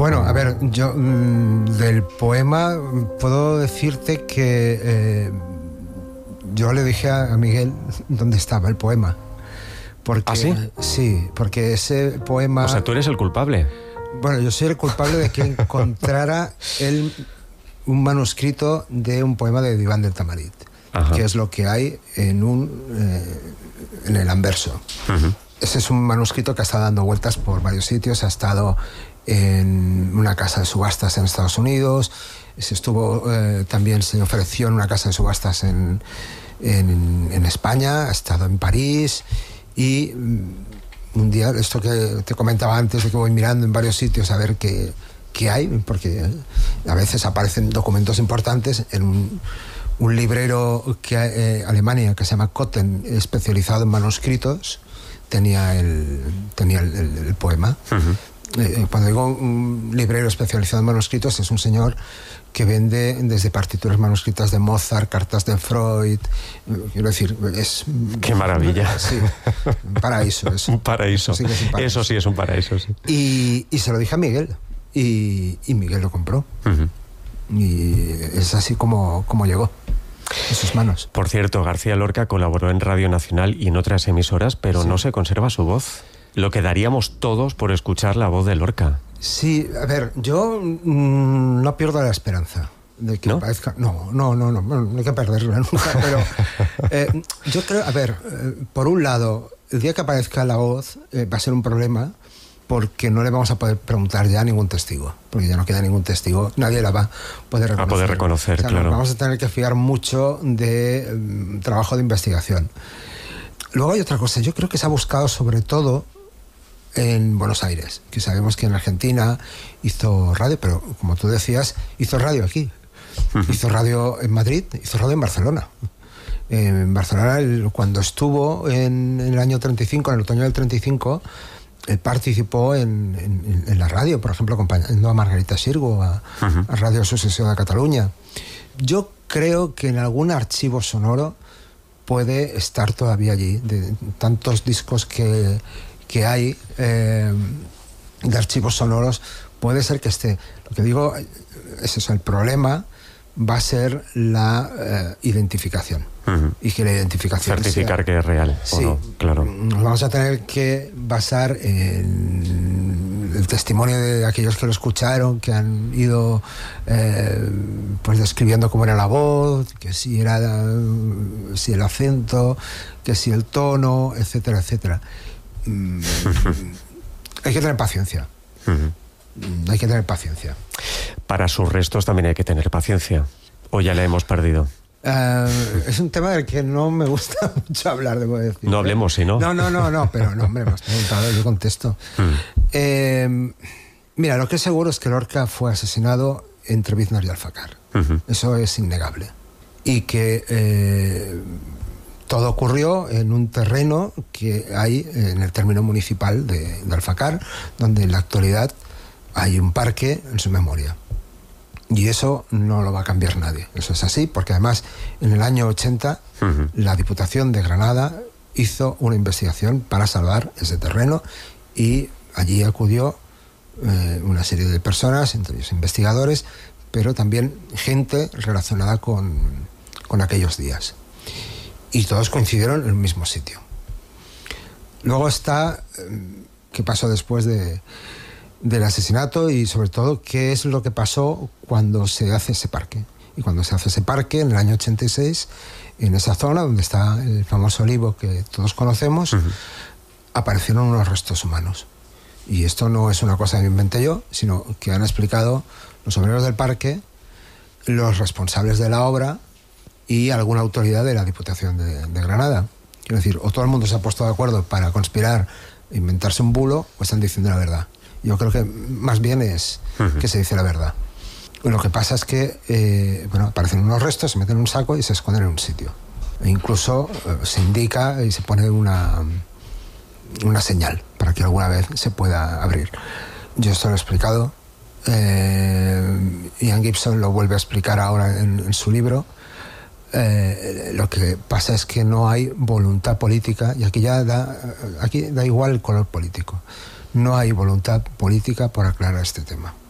Bueno, a ver, yo del poema puedo decirte que yo le dije a Miguel dónde estaba el poema. Porque, ¿Ah, sí? Sí, porque ese poema... O sea, tú eres el culpable. Bueno, yo soy el culpable de que encontrara él un manuscrito de un poema de Iván del Tamarit, Ajá. que es lo que hay en el anverso. Uh-huh. Ese es un manuscrito que ha estado dando vueltas por varios sitios, ha estado en una casa de subastas en Estados Unidos, también se ofreció en una casa de subastas en España, ha estado en París y un día, esto que te comentaba antes, de que voy mirando en varios sitios a ver qué hay, porque a veces aparecen documentos importantes en un librero Alemania que se llama Kotten, especializado en manuscritos, tenía el poema. Uh-huh. Cuando digo un librero especializado en manuscritos, es un señor que vende desde partituras manuscritas de Mozart, cartas de Freud, quiero decir, es... ¡Qué maravilla! Sí, un paraíso. Un paraíso. Sí, es un paraíso. Eso sí es un paraíso, sí. Y se lo dije a Miguel, y Miguel lo compró. Uh-huh. Y es así como llegó en sus manos. Por cierto, García Lorca colaboró en Radio Nacional y en otras emisoras, pero sí, no se conserva su voz. Lo que daríamos todos por escuchar la voz de Lorca. Sí, a ver, yo no pierdo la esperanza de que aparezca. No hay que perderla nunca, pero yo creo, a ver, por un lado, el día que aparezca la voz va a ser un problema, porque no le vamos a poder preguntar ya a ningún testigo, porque ya no queda ningún testigo, nadie la va a poder reconocer. A poder reconocer, o sea, claro. Vamos a tener que fiar mucho de trabajo de investigación. Luego hay otra cosa, yo creo que se ha buscado sobre todo en Buenos Aires, que sabemos que en Argentina hizo radio, pero como tú decías, hizo radio aquí. Uh-huh. Hizo radio en Madrid, hizo radio en Barcelona. En Barcelona, cuando estuvo en el año 35, en el otoño del 35, él participó en la radio, por ejemplo, acompañando a Margarita Xirgu, a Radio Sucesión de Cataluña. Yo creo que en algún archivo sonoro puede estar todavía allí, de tantos discos que hay de archivos sonoros, puede ser que esté. Lo que digo es eso, el problema va a ser la identificación. Uh-huh. Y que la identificación certificar que es real. Sí, no, claro. Nos vamos a tener que basar en el testimonio de aquellos que lo escucharon, que han ido pues describiendo cómo era la voz, que si el acento, que si el tono, etcétera, etcétera. Hay que tener paciencia. Uh-huh. Hay que tener paciencia. Para sus restos también hay que tener paciencia. ¿O ya la hemos perdido? Es un tema del que no me gusta mucho hablar, debo decir. No hablemos, ¿sí, no? No, pero no, hombre, me has preguntado, yo contesto. Mira, lo que es seguro es que Lorca fue asesinado entre Biznar y Alfacar. Uh-huh. Eso es innegable. Y que todo ocurrió en un terreno que hay en el término municipal de Alfacar, donde en la actualidad hay un parque en su memoria. Y eso no lo va a cambiar nadie. Eso es así, porque además en el año 80 uh-huh. la Diputación de Granada hizo una investigación para salvar ese terreno y allí acudió una serie de personas, entre ellos investigadores, pero también gente relacionada con aquellos días. Y todos coincidieron en el mismo sitio. Luego está qué pasó después del asesinato y sobre todo qué es lo que pasó cuando se hace ese parque. Y cuando se hace ese parque en el año 86, en esa zona donde está el famoso olivo que todos conocemos, uh-huh. aparecieron unos restos humanos. Y esto no es una cosa que inventé yo, sino que han explicado los obreros del parque, los responsables de la obra y alguna autoridad de la Diputación de Granada. Quiero decir, o todo el mundo se ha puesto de acuerdo para conspirar e inventarse un bulo, o están diciendo la verdad. Yo creo que más bien es uh-huh. que se dice la verdad. Lo que pasa es que aparecen unos restos, se meten en un saco y se esconden en un sitio. E incluso se indica y se pone una señal para que alguna vez se pueda abrir. Yo esto lo he explicado. Ian Gibson lo vuelve a explicar ahora en su libro. Lo que pasa es que no hay voluntad política, y aquí da igual el color político. No hay voluntad política por aclarar este tema.